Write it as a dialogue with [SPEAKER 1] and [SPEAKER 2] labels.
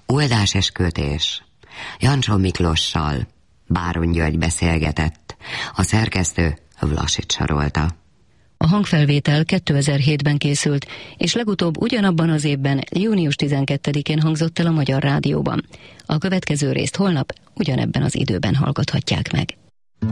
[SPEAKER 1] Oldás és kötés. Jancsó Miklossal Báron György beszélgetett, a szerkesztő Vlasics Sarolta.
[SPEAKER 2] A hangfelvétel 2007-ben készült, és legutóbb ugyanabban az évben, június 12-én hangzott el a Magyar Rádióban. A következő részt holnap ugyanebben az időben hallgathatják meg.